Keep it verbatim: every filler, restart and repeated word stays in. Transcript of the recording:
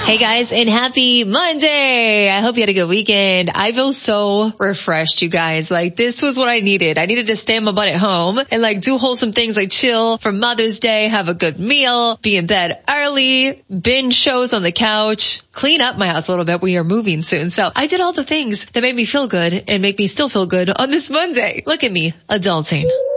Hey guys, and happy Monday. I hope you had a good weekend. I feel so refreshed, you guys. Like, this was what I needed. I needed to stay in my butt at home and like do wholesome things like chill for Mother's Day, have a good meal, be in bed early, binge shows on the couch, clean up my house a little bit. We are moving soon. So I did all the things that made me feel good and make me still feel good on this Monday. Look at me, adulting.